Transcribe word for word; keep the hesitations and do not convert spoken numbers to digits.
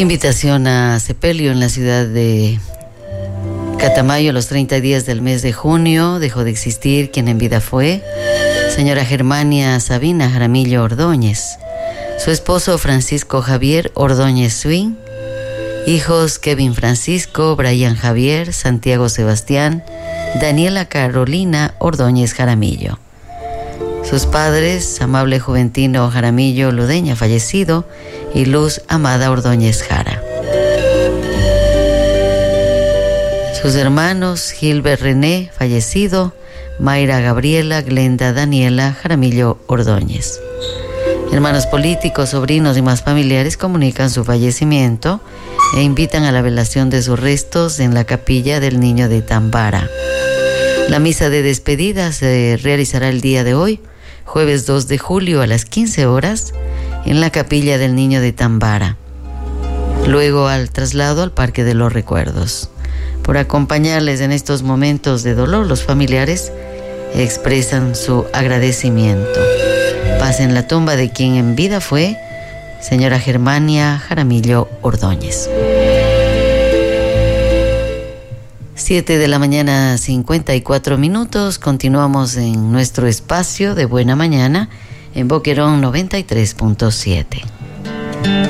Invitación a sepelio en la ciudad de Catamayo. Los treinta días del mes de junio dejó de existir quien en vida fue señora Germania Sabina Jaramillo Ordóñez, su esposo Francisco Javier Ordóñez Swing, hijos Kevin Francisco, Brian Javier, Santiago Sebastián, Daniela Carolina Ordóñez Jaramillo. Sus padres, Amable Juventino Jaramillo Ludeña, fallecido, y Luz Amada Ordóñez Jara. Sus hermanos, Gilbert René, fallecido, Mayra Gabriela, Glenda Daniela Jaramillo Ordóñez. Hermanos políticos, sobrinos y más familiares comunican su fallecimiento e invitan a la velación de sus restos en la capilla del Niño de Tambara. La misa de despedida se realizará el día de hoy, jueves dos de julio a las quince horas, en la capilla del Niño de Tambara. Luego al traslado al Parque de los Recuerdos. Por acompañarles en estos momentos de dolor, los familiares expresan su agradecimiento. Paz en la tumba de quien en vida fue señora Germania Jaramillo Ordóñez. Siete de la mañana, cincuenta y cuatro minutos. Continuamos en nuestro espacio de Buena Mañana en Boquerón noventa y tres punto siete.